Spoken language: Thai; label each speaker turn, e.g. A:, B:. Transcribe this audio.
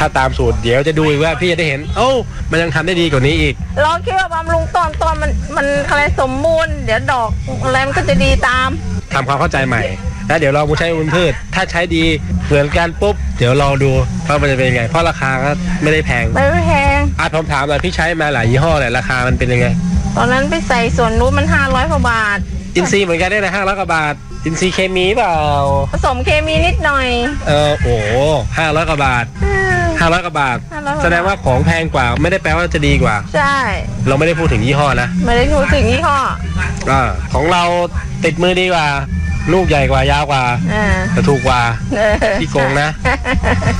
A: ถ้าตามสูตรเดี๋ยวจะดูอีกว่าพี่จะได้เห็นมันยังทำได้ดีกว่านี้อีก
B: เราคิดว่าบำรุงต้นมันอะไรสมบูรณ์เดี๋ยวดอกอะไรมันก็จะดีตาม
A: ทำความเข้าใจใหม่แล้วเดี๋ยวเรามาใช้มูลพืชถ้าใช้ดีเหมือนกันปุ๊บเดี๋ยวเราดูว่ามันจะเป็นยังไงเพราะราคาก็ไม่ได้แพงผมถามหน่อยพี่ใช้มาหลายยี่ห้อเลยราคามันเป็นยังไง
B: ตอนนั้นไปใส่ส่วนนู้นมัน500 กว่าบาท
A: อินทรีย์เหมือนกันได้นะ500 กว่าบาทอินทรีย์เคมีเปล่า
B: ผสมเคมีนิดหน่อย
A: 500 กว่าบาท500 กว่าบาทแสดงว่าของแพงกว่าไม่ได้แปลว่าจะดีกว่า
B: ใช่
A: เราไม่ได้พูดถึงยี่ห้อนะ
B: ไม่ได้พูดถึงยี่ห้อ
A: ของเราติดมือดีกว่าลูกใหญ่กว่ายาวกว่าแต่ถูกกว่าที่โกงนะ